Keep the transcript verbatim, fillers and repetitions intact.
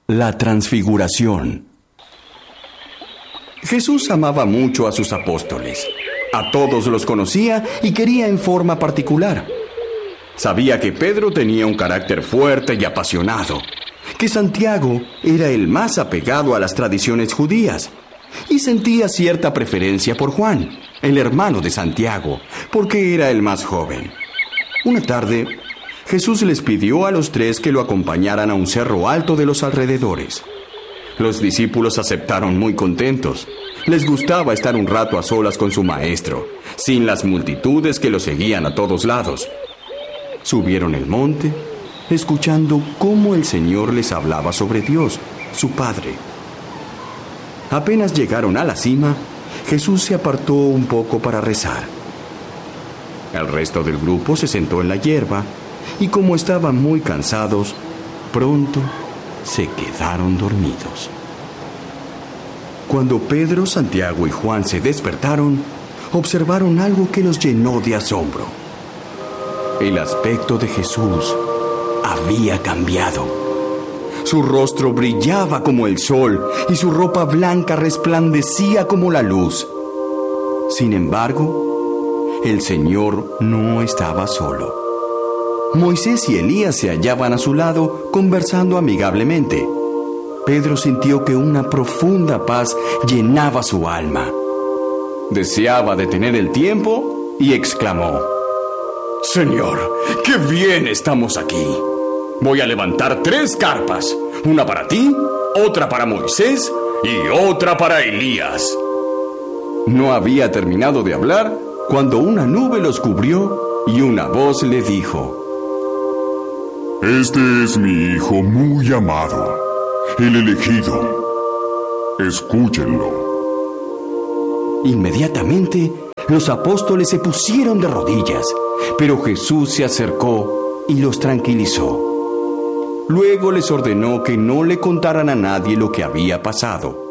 La Transfiguración. Jesús amaba mucho a sus apóstoles. A todos los conocía y quería en forma particular. Sabía que Pedro tenía un carácter fuerte y apasionado, que Santiago era el más apegado a las tradiciones judías, y sentía cierta preferencia por Juan, el hermano de Santiago, porque era el más joven. Una tarde, Jesús les pidió a los tres que lo acompañaran a un cerro alto de los alrededores. Los discípulos aceptaron muy contentos. Les gustaba estar un rato a solas con su maestro, sin las multitudes que lo seguían a todos lados. Subieron el monte, escuchando cómo el Señor les hablaba sobre Dios, su Padre. Apenas llegaron a la cima, Jesús se apartó un poco para rezar. El resto del grupo se sentó en la hierba y como estaban muy cansados, pronto se quedaron dormidos. Cuando Pedro, Santiago y Juan se despertaron, observaron algo que los llenó de asombro. El aspecto de Jesús había cambiado. Su rostro brillaba como el sol y su ropa blanca resplandecía como la luz. Sin embargo, el Señor no estaba solo. Moisés y Elías se hallaban a su lado conversando amigablemente. Pedro sintió que una profunda paz llenaba su alma. Deseaba detener el tiempo y exclamó: «Señor, qué bien estamos aquí. Voy a levantar tres carpas, una para ti, otra para Moisés y otra para Elías». No había terminado de hablar cuando una nube los cubrió y una voz le dijo: «Este es mi hijo muy amado, el elegido. Escúchenlo». Inmediatamente, los apóstoles se pusieron de rodillas, pero Jesús se acercó y los tranquilizó. Luego les ordenó que no le contaran a nadie lo que había pasado.